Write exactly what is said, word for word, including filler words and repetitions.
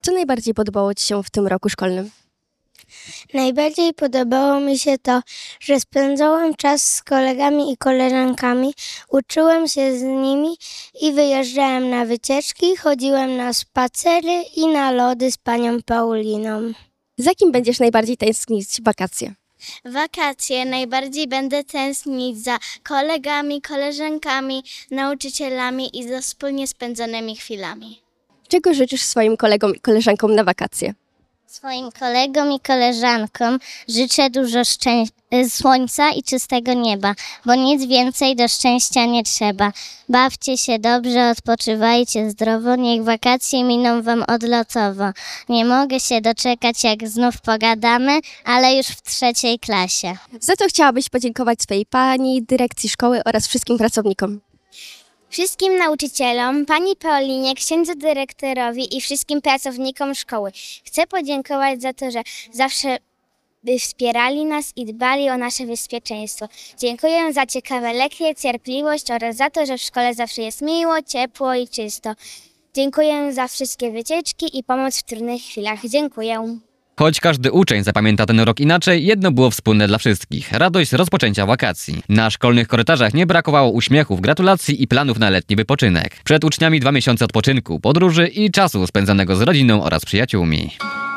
Co najbardziej podobało Ci się w tym roku szkolnym? Najbardziej podobało mi się to, że spędzałam czas z kolegami i koleżankami, uczyłem się z nimi i wyjeżdżałem na wycieczki, chodziłem na spacery i na lody z panią Pauliną. Za kim będziesz najbardziej tęsknić w wakacje? Wakacje najbardziej będę tęsknić za kolegami, koleżankami, nauczycielami i za wspólnie spędzonymi chwilami. Czego życzysz swoim kolegom i koleżankom na wakacje? Swoim kolegom i koleżankom życzę dużo szczę- słońca i czystego nieba, bo nic więcej do szczęścia nie trzeba. Bawcie się dobrze, odpoczywajcie zdrowo, niech wakacje miną wam odlotowo. Nie mogę się doczekać, jak znów pogadamy, ale już w trzeciej klasie. Za co chciałabyś podziękować swojej pani, dyrekcji szkoły oraz wszystkim pracownikom? Wszystkim nauczycielom, pani Paulinie, księdzu dyrektorowi i wszystkim pracownikom szkoły chcę podziękować za to, że zawsze wspierali nas i dbali o nasze bezpieczeństwo. Dziękuję za ciekawe lekcje, cierpliwość oraz za to, że w szkole zawsze jest miło, ciepło i czysto. Dziękuję za wszystkie wycieczki i pomoc w trudnych chwilach. Dziękuję. Choć każdy uczeń zapamięta ten rok inaczej, jedno było wspólne dla wszystkich – radość z rozpoczęcia wakacji. Na szkolnych korytarzach nie brakowało uśmiechów, gratulacji i planów na letni wypoczynek. Przed uczniami dwa miesiące odpoczynku, podróży i czasu spędzonego z rodziną oraz przyjaciółmi.